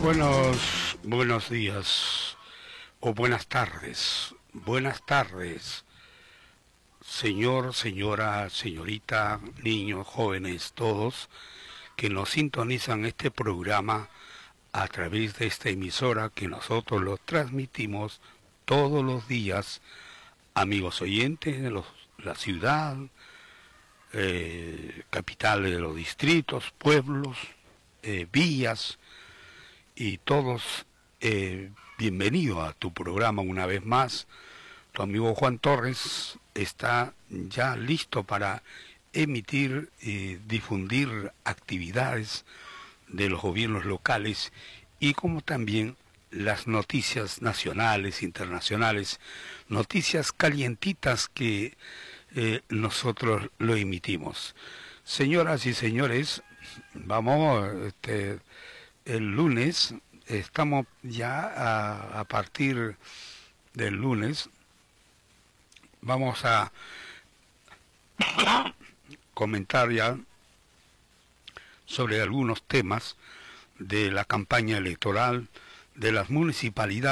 Buenos días o buenas tardes, señor, señora, señorita, niños, jóvenes, todos que nos sintonizan este programa a través de esta emisora que nosotros lo transmitimos todos los días, amigos oyentes de la ciudad, capitales de los distritos, pueblos, villas y todos. Bienvenido a tu programa una vez más. Tu amigo Juan Torres está ya listo para emitir y difundir actividades de los gobiernos locales y como también las noticias nacionales, internacionales, noticias calientitas que nosotros lo emitimos. Señoras y señores, vamos, el lunes, estamos ya a partir del lunes, vamos a comentar ya sobre algunos temas de la campaña electoral de las municipalidades